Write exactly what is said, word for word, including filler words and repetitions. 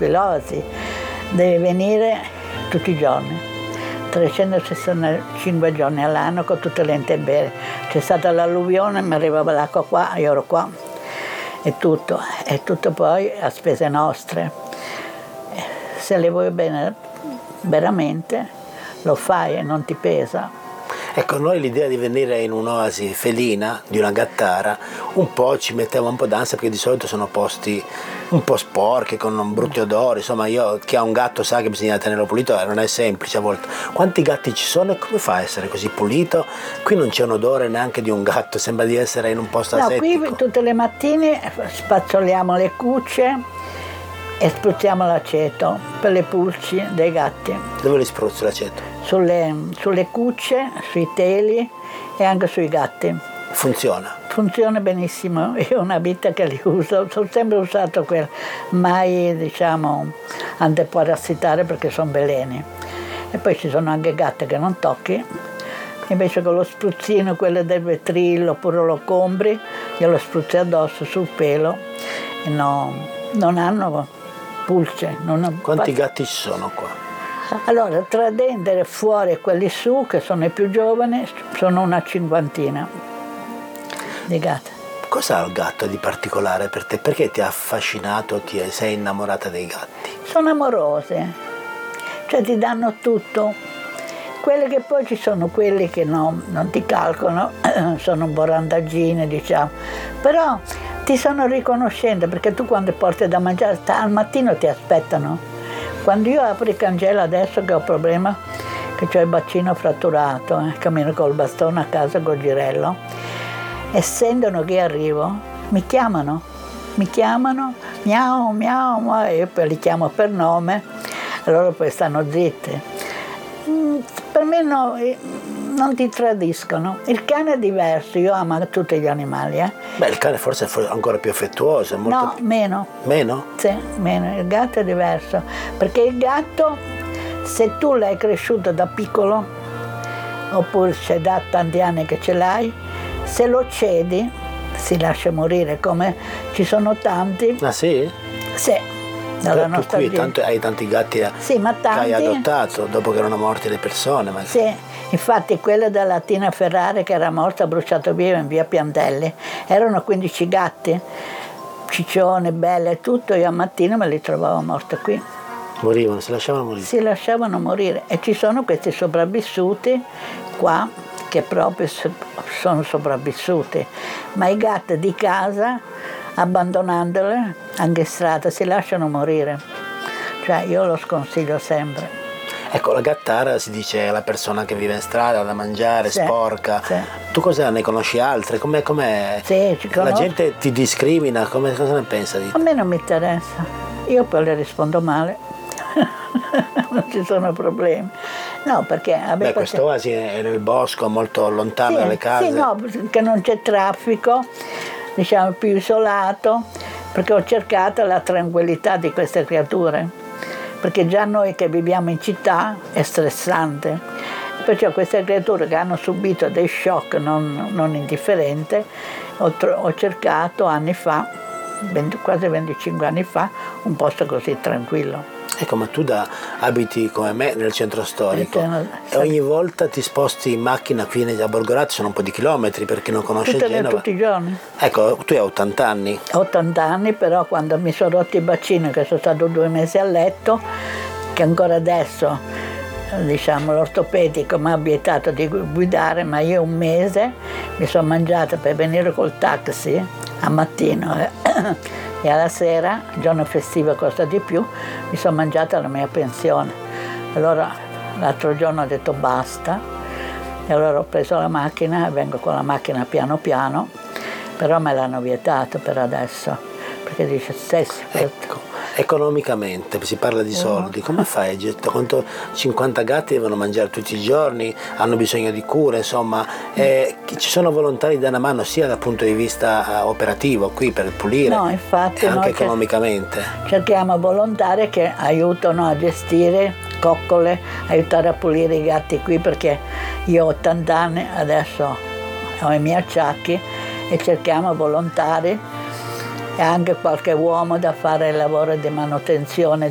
tubercolosi, devi venire tutti i giorni, trecentosessantacinque giorni all'anno con tutte le intemperie. C'è stata l'alluvione, mi arrivava l'acqua qua, io ero qua, e tutto, e tutto poi a spese nostre. Se le vuoi bene veramente, lo fai e non ti pesa. Ecco, noi l'idea di venire in un'oasi felina, di una gattara, un po' ci metteva un po' d'ansia, perché di solito sono posti un po' sporchi, con brutti odori. Insomma, io, chi ha un gatto sa che bisogna tenerlo pulito, e non è semplice a volte. Quanti gatti ci sono e come fa a essere così pulito? Qui non c'è un odore neanche di un gatto, sembra di essere in un posto no, asettico. Qui tutte le mattine spazzoliamo le cucce e spruzziamo l'aceto per le pulci dei gatti. Dove li spruzzi l'aceto? Sulle, sulle cucce, sui teli e anche sui gatti. Funziona? Funziona benissimo, io ho una vita che li uso, ho sempre usato quello, mai diciamo antiparassitare perché sono veleni. E poi ci sono anche gatte che non tocchi, invece con lo spruzzino, quello del vetrillo oppure lo compri, glielo spruzzi addosso sul pelo e no, non hanno pulce. Non Quanti gatti ci sono qua? Allora, tra dentro e fuori e quelli su, che sono i più giovani, sono una cinquantina di gatti. Cos'ha il gatto di particolare per te? Perché ti ha affascinato, ti sei innamorata dei gatti? Sono amorose, cioè ti danno tutto. Quelli che poi ci sono quelli che no, non ti calcolano, sono un po' randaggine, diciamo, però ti sono riconoscenti, perché tu quando porti da mangiare, al mattino ti aspettano. Quando io apro il cancello adesso che ho problema, che ho il bacino fratturato, eh, cammino col bastone a casa col girello, e sentono che arrivo, mi chiamano, mi chiamano, miau, miau, miau, e io poi li chiamo per nome, e loro poi stanno zitti. Mm, per me no, non ti tradiscono. Il cane è diverso, io amo tutti gli animali. Eh. Beh, il cane forse è ancora più affettuoso. È molto no, più... meno. Meno? Sì, meno. Il gatto è diverso, perché il gatto, se tu l'hai cresciuto da piccolo, oppure c'è da tanti anni che ce l'hai, se lo cedi, si lascia morire, come ci sono tanti. Ah sì? Sì. Dalla tu qui tanto, hai tanti gatti sì, ma tanti, che hai adottato dopo che erano morte le persone. Ma... Sì, infatti quella della Tina Ferrari che era morta, bruciato via in via Piantelli, erano quindici gatti, ciccione, belle e tutto, io a mattina me li trovavo morti qui. Morivano, si lasciavano morire? Si lasciavano morire, e ci sono questi sopravvissuti qua che proprio sono sopravvissuti, ma i gatti di casa, abbandonandole anche in strada, si lasciano morire, cioè io lo sconsiglio sempre. Ecco, la gattara si dice è la persona che vive in strada da mangiare, sì, sporca. Sì. Tu cosa ne conosci altre? Com'è, com'è? Sì, ci conosco. La gente ti discrimina, come, cosa ne pensa di te? A me non mi interessa, io poi le rispondo male. Non ci sono problemi. No, perché... Beh, questa oasi è nel bosco, molto lontano sì, dalle case. Sì, no, perché non c'è traffico, diciamo più isolato, perché ho cercato la tranquillità di queste creature, perché già noi che viviamo in città è stressante, perciò queste creature che hanno subito dei shock non, non indifferenti, ho, ho cercato anni fa, venti, quasi venticinque anni fa, un posto così tranquillo. Ecco, ma tu da, abiti come me nel centro storico Sono, e ogni volta ti sposti in macchina qui a Borgorate, sono un po' di chilometri per chi non conosce tutte, Genova. Tutti i giorni. Ecco, tu hai ottanta anni. ottanta anni, però quando mi sono rotto il bacino, che sono stato due mesi a letto, che ancora adesso, diciamo, l'ortopedico mi ha vietato di guidare, ma io un mese mi sono mangiata per venire col taxi a mattino eh. E alla sera, il giorno festivo costa di più, mi sono mangiata la mia pensione. Allora l'altro giorno ho detto basta, e allora ho preso la macchina e vengo con la macchina piano piano, però me l'hanno vietato per adesso, perché dice stessi. Ecco, economicamente si parla di soldi, come fai? Quanto cinquanta gatti devono mangiare tutti i giorni, hanno bisogno di cure, insomma, eh, ci sono volontari da una mano sia dal punto di vista operativo qui per pulire, no, infatti, e anche noi economicamente. Cerchiamo volontari che aiutano a gestire coccole, aiutare a pulire i gatti qui, perché io ho ottanta anni, adesso ho i miei acciacchi, e cerchiamo volontari e anche qualche uomo da fare il lavoro di manutenzione